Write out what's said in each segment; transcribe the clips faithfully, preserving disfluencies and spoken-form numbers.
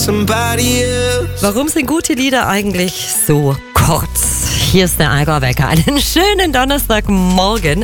Warum sind gute Lieder eigentlich so kurz? Hier ist der Allgäu-Wecker. Einen schönen Donnerstagmorgen.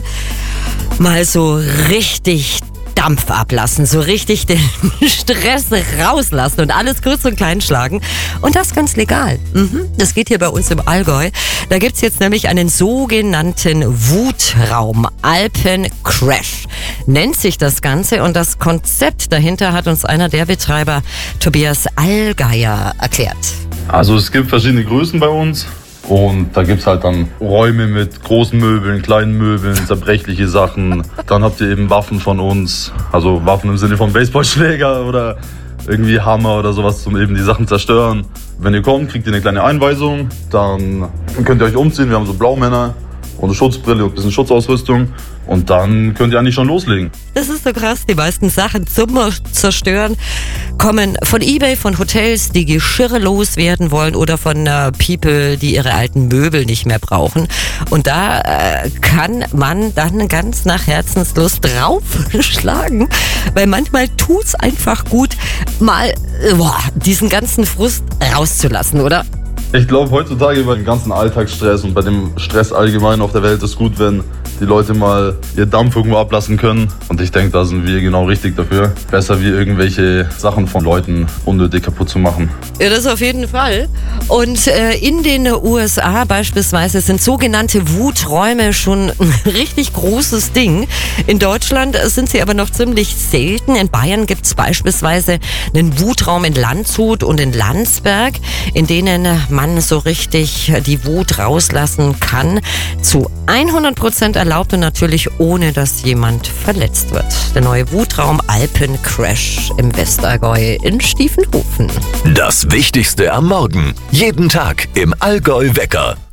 Mal so richtig Dampf ablassen, so richtig den Stress rauslassen und alles kurz und klein schlagen. Und das ganz legal. Mhm. Das geht hier bei uns im Allgäu. Da gibt's jetzt nämlich einen sogenannten Wutraum. Alpencrash nennt sich das Ganze. Und das Konzept dahinter hat uns einer der Betreiber, Tobias Allgeier, erklärt. Also es gibt verschiedene Größen bei uns. Und da gibt's halt dann Räume mit großen Möbeln, kleinen Möbeln, zerbrechliche Sachen. Dann habt ihr eben Waffen von uns, also Waffen im Sinne von Baseballschläger oder irgendwie Hammer oder sowas, um eben die Sachen zerstören. Wenn ihr kommt, kriegt ihr eine kleine Einweisung, dann könnt ihr euch umziehen. Wir haben so Blaumänner und eine Schutzbrille und ein bisschen Schutzausrüstung. Und dann könnt ihr eigentlich schon loslegen. Das ist so krass. Die meisten Sachen zum Zerstören kommen von eBay, von Hotels, die Geschirre loswerden wollen oder von äh, People, die ihre alten Möbel nicht mehr brauchen. Und da äh, kann man dann ganz nach Herzenslust draufschlagen, weil manchmal tut's einfach gut, mal äh, boah, diesen ganzen Frust rauszulassen, oder? Ich glaube, heutzutage bei dem ganzen Alltagsstress und bei dem Stress allgemein auf der Welt ist gut, wenn die Leute mal ihr Dampf irgendwo ablassen können. Und ich denke, da sind wir genau richtig dafür. Besser wie irgendwelche Sachen von Leuten unnötig kaputt zu machen. Ja, das auf jeden Fall. Und äh, in den U S A beispielsweise sind sogenannte Wuträume schon ein richtig großes Ding. In Deutschland sind sie aber noch ziemlich selten. In Bayern gibt es beispielsweise einen Wutraum in Landshut und in Landsberg, in denen man so richtig die Wut rauslassen kann. Zu hundert Prozent erlaubt und natürlich ohne, dass jemand verletzt wird. Der neue Wutraum Alpencrash im Westallgäu in Stiefenhofen. Das Wichtigste am Morgen. Jeden Tag im Allgäu-Wecker.